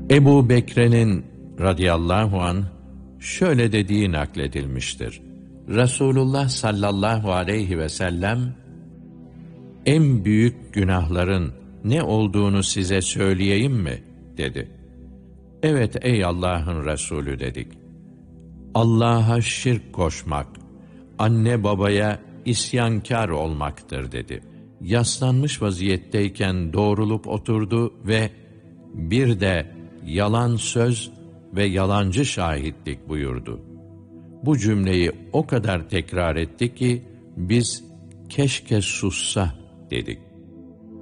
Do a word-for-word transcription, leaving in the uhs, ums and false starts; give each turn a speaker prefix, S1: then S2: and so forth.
S1: Ebu Bekre'nin radıyallahu anh şöyle dediği nakledilmiştir. Resulullah sallallahu aleyhi ve sellem, en büyük günahların ne olduğunu size söyleyeyim mi? Dedi. Evet ey Allah'ın Resulü dedik. Allah'a şirk koşmak, anne babaya isyankâr olmaktır dedi. Yaslanmış vaziyetteyken doğrulup oturdu ve bir de yalan söz ve yalancı şahitlik buyurdu. Bu cümleyi o kadar tekrar etti ki biz keşke sussa dedik.